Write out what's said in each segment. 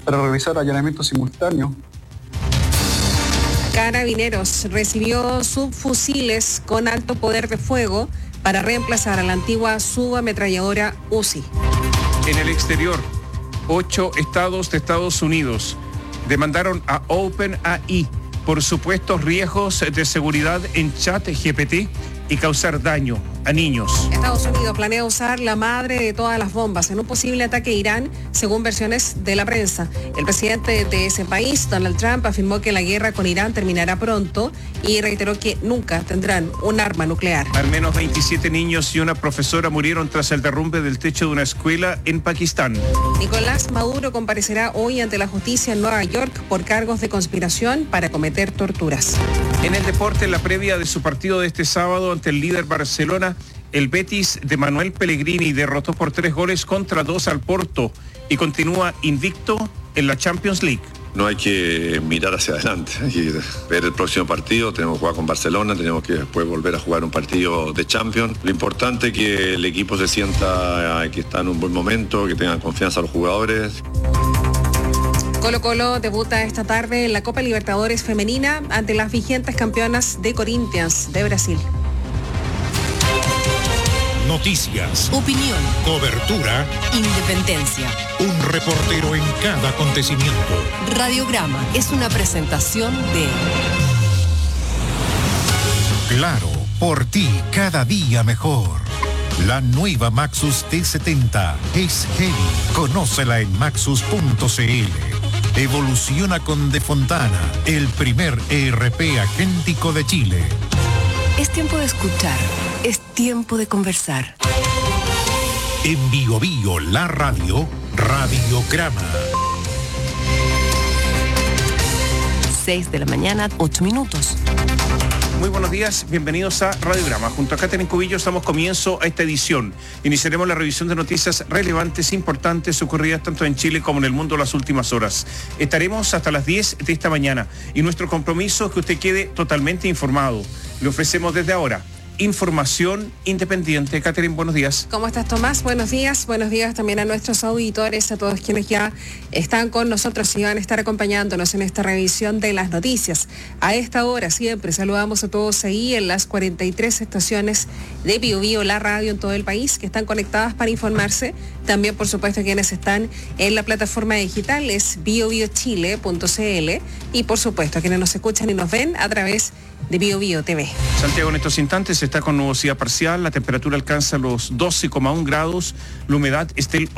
para realizar allanamientos simultáneos. Carabineros recibió subfusiles con alto poder de fuego para reemplazar a la antigua subametralladora Uzi. En el exterior, 8 estados de Estados Unidos demandaron a OpenAI por supuestos riesgos de seguridad en ChatGPT y causar daño a niños. Estados Unidos planea usar la madre de todas las bombas en un posible ataque a Irán, según versiones de la prensa. El presidente de ese país, Donald Trump, afirmó que la guerra con Irán terminará pronto y reiteró que nunca tendrán un arma nuclear. Al menos 27 niños y una profesora murieron tras el derrumbe del techo de una escuela en Pakistán. Nicolás Maduro comparecerá hoy ante la justicia en Nueva York por cargos de conspiración para cometer torturas. En el deporte, en la previa de su partido de este sábado ante el líder Barcelona, el Betis de Manuel Pellegrini derrotó por 3-2 al Porto y continúa invicto en la Champions League. No hay que mirar hacia adelante, hay que ver el próximo partido, tenemos que jugar con Barcelona, tenemos que después volver a jugar un partido de Champions. Lo importante es que el equipo se sienta que está en un buen momento, que tengan confianza los jugadores. Colo-Colo debuta esta tarde en la Copa Libertadores Femenina ante las vigentes campeonas de Corinthians de Brasil. Noticias, opinión, cobertura, independencia. Un reportero en cada acontecimiento. Radiograma es una presentación de Claro, por ti cada día mejor. La nueva Maxus T70 es heavy. Conócela en maxus.cl. Evoluciona con De Fontana, el primer ERP agéntico de Chile. Es tiempo de escuchar, es tiempo de conversar. En Bio Bio, la radio, Radiograma. 6 de la mañana, 8 minutos. Muy buenos días, bienvenidos a Radiograma. Junto a Catherine Cubillo damos comienzo a esta edición. Iniciaremos la revisión de noticias relevantes, importantes, ocurridas tanto en Chile como en el mundo las últimas horas. Estaremos hasta las 10 de esta mañana y nuestro compromiso es que usted quede totalmente informado. Le ofrecemos desde ahora información independiente. Catherine, buenos días. ¿Cómo estás, Tomás? Buenos días también a nuestros auditores, a todos quienes ya están con nosotros y van a estar acompañándonos en esta revisión de las noticias. A esta hora siempre saludamos a todos ahí en las 43 estaciones de Bio Bio, la radio en todo el país, que están conectadas para informarse. También, por supuesto, quienes están en la plataforma digital es biobiochile.cl y, por supuesto, quienes nos escuchan y nos ven a través de Bio Bio TV. Santiago en estos instantes está con nubosidad parcial, la temperatura alcanza los 12,1 grados, la humedad es del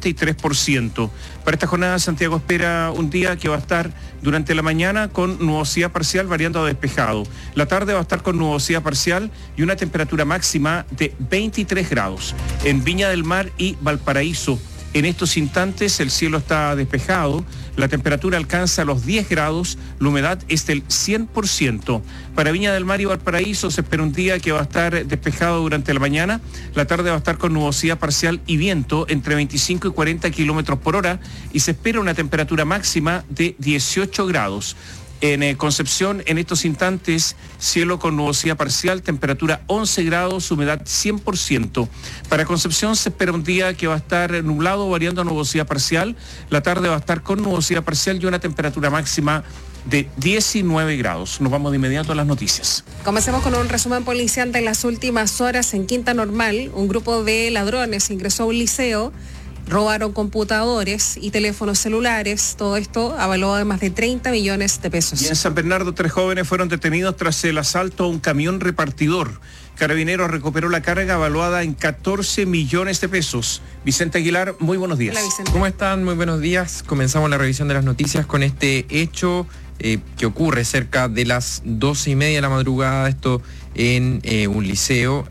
83%. Para esta jornada Santiago espera un día que va a estar durante la mañana con nubosidad parcial variando a despejado. La tarde va a estar con nubosidad parcial y una temperatura máxima de 23 grados. En Viña del Mar y Valparaíso, en estos instantes el cielo está despejado, la temperatura alcanza los 10 grados, la humedad es del 100%. Para Viña del Mar y Valparaíso se espera un día que va a estar despejado durante la mañana, la tarde va a estar con nubosidad parcial y viento entre 25 y 40 kilómetros por hora y se espera una temperatura máxima de 18 grados. En Concepción, en estos instantes, cielo con nubosidad parcial, temperatura 11 grados, humedad 100%. Para Concepción se espera un día que va a estar nublado, variando a nubosidad parcial. La tarde va a estar con nubosidad parcial y una temperatura máxima de 19 grados. Nos vamos de inmediato a las noticias. Comencemos con un resumen policial de las últimas horas en Quinta Normal. Un grupo de ladrones ingresó a un liceo. Robaron computadores y teléfonos celulares, todo esto avaló de más de 30 millones de pesos. Y en San Bernardo 3 jóvenes fueron detenidos tras el asalto a un camión repartidor. Carabineros recuperó la carga evaluada en 14 millones de pesos. Vicente Aguilar, muy buenos días. Hola, Vicente. ¿Cómo están? Muy buenos días. Comenzamos la revisión de las noticias con este hecho que ocurre cerca de las 12:30 de la madrugada, esto en un liceo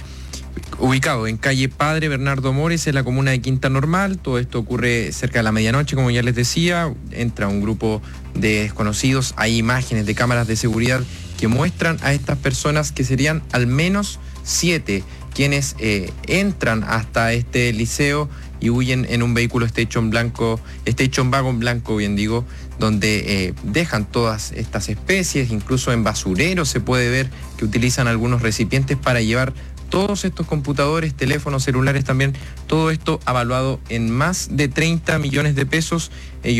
ubicado en calle Padre Bernardo Mores, en la comuna de Quinta Normal. Todo esto ocurre cerca de la medianoche, como ya les decía. Entra un grupo de desconocidos. Hay imágenes de cámaras de seguridad que muestran a estas personas, que serían al menos 7, quienes entran hasta este liceo y huyen en un vehículo hecho en vagón blanco, bien digo, donde dejan todas estas especies, incluso en basureros se puede ver que utilizan algunos recipientes para llevar todos estos computadores, teléfonos celulares también, todo esto avaluado en más de 30 millones de pesos.